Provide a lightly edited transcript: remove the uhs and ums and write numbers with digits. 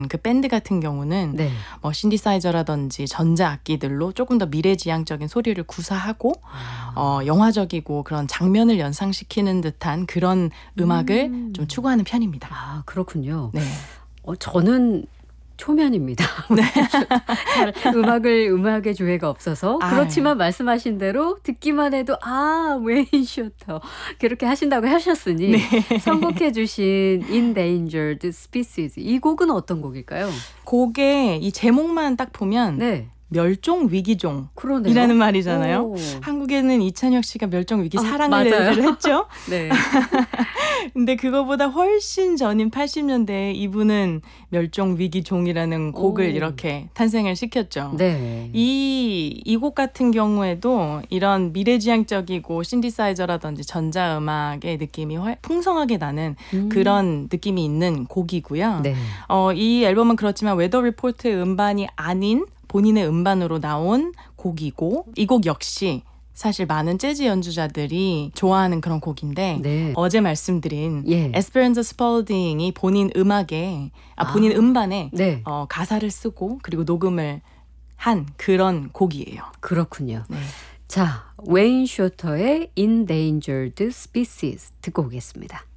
그 밴드 같은 경우는 네. 뭐 신디사이저라든지 전자악기들로 조금 더 미래지향적인 소리를 구사하고 영화적이고 그런 장면을 연상시키는 듯한 그런 음악을 좀 추구하는 편입니다. 아, 그렇군요. 네. 저는 초면입니다. 잘 음악의 조예가 없어서 그렇지만 말씀하신 대로 듣기만 해도 웨인 슈터 그렇게 하신다고 하셨으니 네. 선곡해 주신 Endangered Species 이 곡은 어떤 곡일까요? 곡의 이 제목만 딱 보면 네. 멸종 위기종 그러네요. 이라는 말이잖아요. 오. 한국에는 이찬혁 씨가 멸종 위기 사랑을 맞아요. 노래를 했죠. 네. 근데 그거보다 훨씬 전인 80년대에 이분은 멸종 위기종이라는 곡을 이렇게 탄생을 시켰죠. 네. 이 곡 같은 경우에도 이런 미래지향적이고 신디사이저라든지 전자음악의 느낌이 풍성하게 나는 그런 느낌이 있는 곡이고요. 네. 이 앨범은 그렇지만 웨더 리포트의 음반이 아닌 본인의 음반으로 나온 곡이고 이 곡 역시 사실 많은 재즈 연주자들이 좋아하는 그런 곡인데 네. 어제 말씀드린 예. 에스페란자 스펄딩이 본인 음악에 본인 음반에 네. 가사를 쓰고 그리고 녹음을 한 그런 곡이에요. 그렇군요. 네. 자, 웨인 슈터의 Endangered Species 듣고 오겠습니다.